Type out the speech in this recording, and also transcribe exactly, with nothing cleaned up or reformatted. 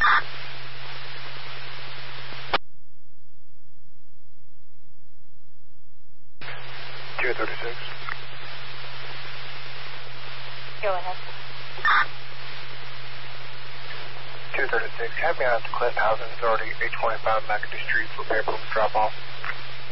two thirty-six. Go ahead. two thirty-six. Have me out to Clint Housing Authority, eight twenty-five McAdoo Street for paperwork drop-off.